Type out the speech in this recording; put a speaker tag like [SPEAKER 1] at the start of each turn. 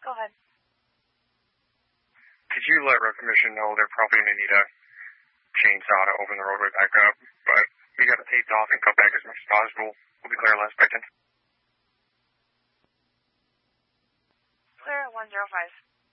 [SPEAKER 1] Go ahead.
[SPEAKER 2] Could you let road commission know they're probably going to need a chainsaw to open the roadway back up, but we got it taped off and cut back as much as possible. We'll be clear last expectant.
[SPEAKER 1] Clear at 105.